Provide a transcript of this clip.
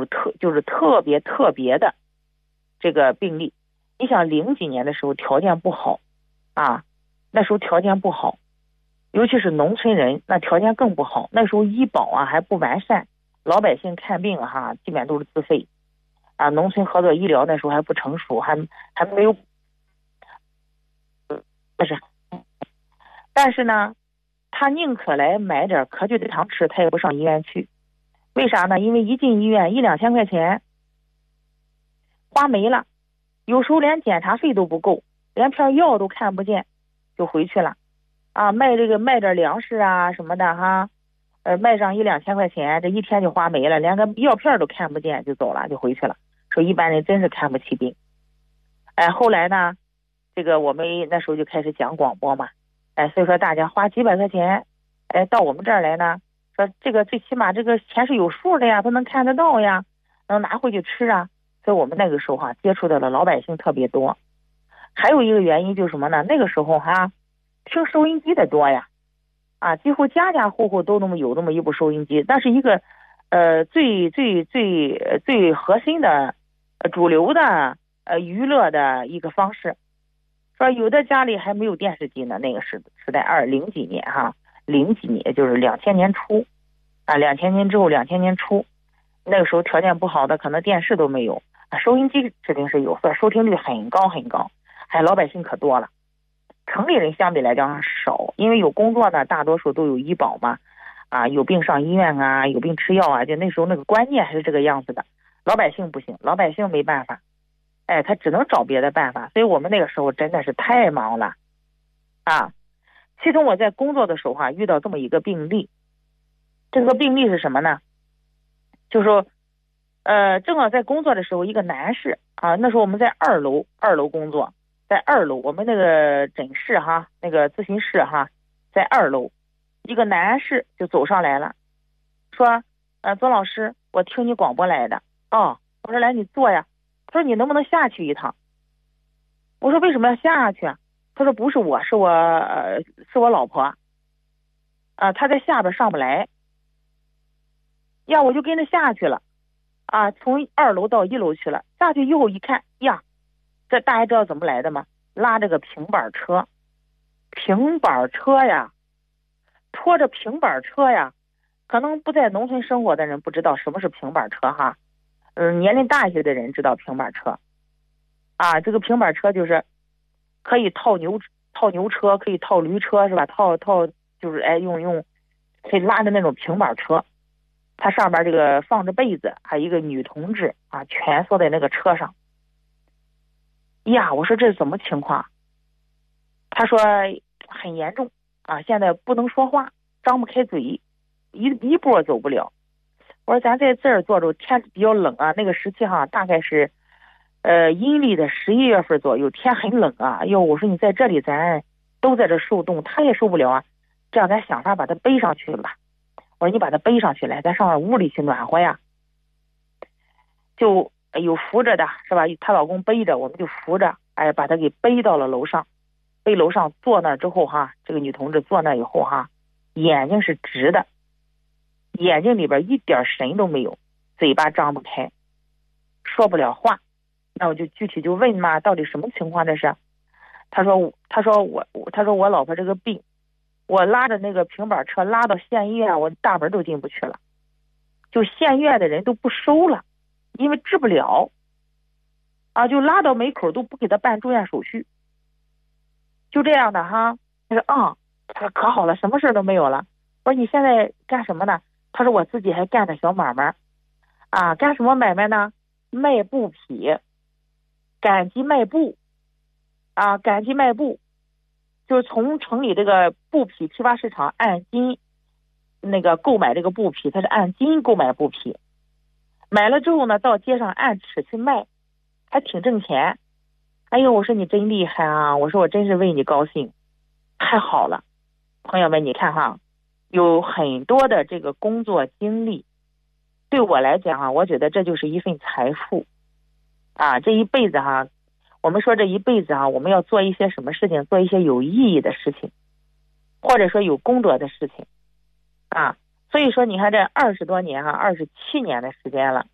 就是特别的这个病例。你想零几年的时候条件不好啊，那时候条件不好，尤其是农村人，那条件更不好。那时候医保啊还不完善，老百姓看病哈，基本都是自费啊。农村合作医疗那时候还不成熟，还没有，但是呢，他宁可来买点科聚的糖吃，他也不上医院去。为啥呢？因为一进医院1-2千块钱花没了，有时候连检查费都不够，连片药都看不见就回去了啊。卖点粮食啊什么的哈，卖上1-2千块钱，这一天就花没了，连个药片都看不见就走了，就回去了。说一般人真是看不起病。后来呢，这个我们那时候就开始讲广播嘛，所以说大家花几百块钱到我们这儿来呢，说这个最起码这个钱是有数的呀，他能看得到呀，能拿回去吃啊。所以我们那个时候接触到了老百姓特别多。还有一个原因就是什么呢？那个时候听收音机的多呀，几乎家家户户都有那么一部收音机，那是一个最核心的主流的娱乐的一个方式。说有的家里还没有电视机呢，那个时代零几年就是2000年初2000年之后2000年初，那个时候条件不好的可能电视都没有，收音机指定是有，所以收听率很高很高，老百姓可多了。城里人相对来讲少，因为有工作呢，大多数都有医保嘛，有病上医院啊，有病吃药啊，就那时候那个观念还是这个样子的。老百姓不行，老百姓没办法，他只能找别的办法。所以我们那个时候真的是太忙了其中我在工作的时候遇到这么一个病例。这个病例是什么呢？就是说正好在工作的时候，一个男士那时候我们在二楼工作，在2楼我们那个诊室那个咨询室在2楼，一个男士就走上来了，说左老师，我听你广播来的。我说来你坐呀。他说你能不能下去一趟？我说为什么要下去啊？他说不是我，是我老婆她在下边上不来呀，我就跟着下去了从2楼到1楼去了。下去以后一看呀，这大家知道怎么来的吗？拉着个平板车呀，拖着平板车呀。可能不在农村生活的人不知道什么是平板车年龄大一些的人知道平板车这个平板车就是可以套牛车，可以套驴车是吧？套就是用可以拉的那种平板车。它上边这个放着被子，还有一个女同志蜷缩在那个车上呀。我说这是怎么情况？他说很严重现在不能说话，张不开嘴，一步走不了。我说咱在这儿坐着，天比较冷那个时期大概是阴历的11月份左右，天很冷我说你在这里咱都在这受冻，他也受不了这样咱想法把他背上去吧。我说你把他背上去，来咱上屋里去暖和呀。就有扶着的是吧？她老公背着，我们就扶着把他给背到了楼上。背楼上坐那之后这个女同志坐那以后眼睛是直的，眼睛里边一点神都没有，嘴巴张不开，说不了话。那我就具体就问嘛，到底什么情况这是？他说我老婆这个病，我拉着那个平板车拉到县医院，我大门都进不去了，就县医院的人都不收了，因为治不了就拉到门口都不给他办住院手续，就这样的他说他说可好了，什么事都没有了。我说你现在干什么呢？他说我自己还干着小买卖干什么买卖呢？卖布匹，赶集卖布赶集卖布，就是从城里这个布匹批发市场按斤那个购买这个布匹，他是按斤购买布匹，买了之后呢，到街上按尺去卖，还挺挣钱。我说你真厉害我说我真是为你高兴，太好了。朋友们，你看有很多的这个工作经历，对我来讲我觉得这就是一份财富这一辈子我们说这一辈子我们要做一些什么事情，做一些有意义的事情，或者说有功德的事情所以说你看这20多年27年的时间了，